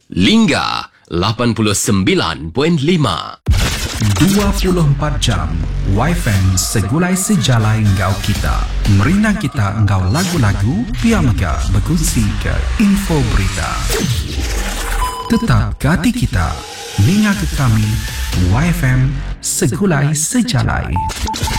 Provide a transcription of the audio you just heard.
Lingga 89.5. 24 jam YFM segulai sejalai engkau kita. Merinang kita engkau lagu-lagu, piamaga berkongsi ke info berita. Tetap ke hati kita, ninga ke kami, YFM segulai sejalai.